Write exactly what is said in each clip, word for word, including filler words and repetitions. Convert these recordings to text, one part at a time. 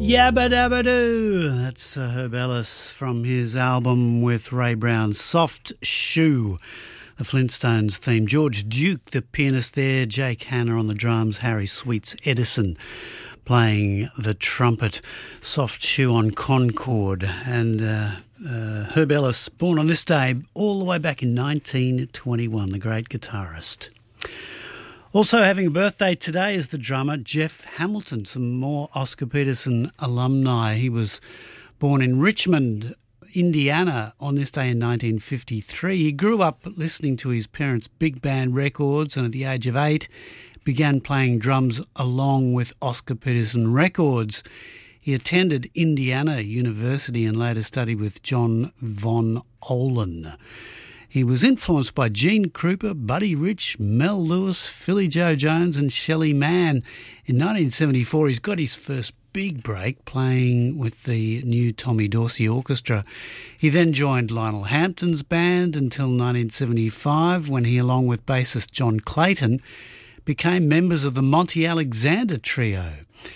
Yabba Dabba Doo. That's uh, Herb Ellis from his album with Ray Brown, Soft Shoe, the Flintstones theme. George Duke, the pianist there, Jake Hanna on the drums, Harry Sweets Edison playing the trumpet, Soft Shoe on Concord. And uh, uh, Herb Ellis, born on this day all the way back in nineteen twenty-one, the great guitarist. Also having a birthday today is the drummer Jeff Hamilton, some more Oscar Peterson alumni. He was born in Richmond, Indiana on this day in nineteen fifty-three. He grew up listening to his parents' big band records and at the age of eight began playing drums along with Oscar Peterson records. He attended Indiana University and later studied with John Von Ohlen. He was influenced by Gene Krupa, Buddy Rich, Mel Lewis, Philly Joe Jones and Shelley Mann. In nineteen seventy-four, he's got his first big break playing with the new Tommy Dorsey Orchestra. He then joined Lionel Hampton's band until nineteen seventy-five, when he, along with bassist John Clayton, became members of the Monty Alexander Trio.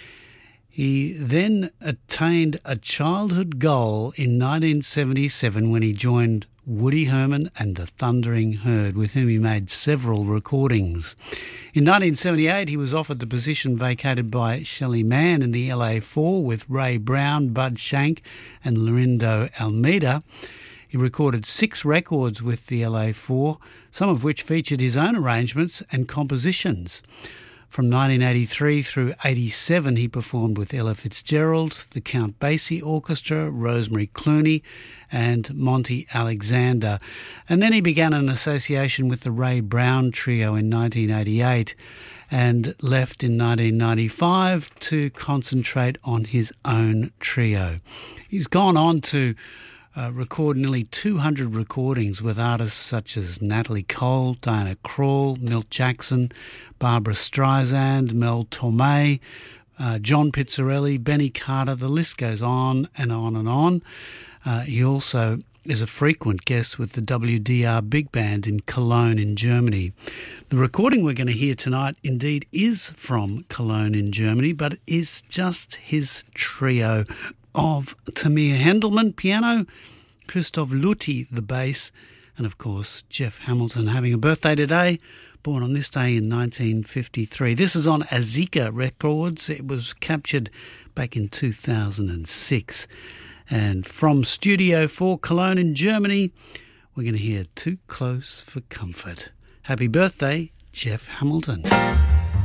He then attained a childhood goal in nineteen seventy-seven when he joined Woody Herman and the Thundering Herd, with whom he made several recordings. In nineteen seventy-eight, he was offered the position vacated by Shelley Mann in the L A Four with Ray Brown, Bud Shank and Lorindo Almeida. He recorded six records with the L A Four, some of which featured his own arrangements and compositions. From nineteen eighty-three through eighty-seven, he performed with Ella Fitzgerald, the Count Basie Orchestra, Rosemary Clooney and Monty Alexander. And then he began an association with the Ray Brown Trio in nineteen eighty-eight and left in nineteen ninety-five to concentrate on his own trio. He's gone on to Uh, record nearly two hundred recordings with artists such as Natalie Cole, Diana Krall, Milt Jackson, Barbara Streisand, Mel Torme, uh, John Pizzarelli, Benny Carter. The list goes on and on and on. Uh, he also is a frequent guest with the W D R Big Band in Cologne in Germany. The recording we're going to hear tonight indeed is from Cologne in Germany, but is just his trio of Tamir Hendelman, piano, Christoph Luthi, the bass, and of course Jeff Hamilton having a birthday today, born on this day in nineteen fifty-three. This is on Azika Records. It was captured back in two thousand six. And from Studio four, Cologne in Germany, we're going to hear Too Close for Comfort. Happy birthday, Jeff Hamilton.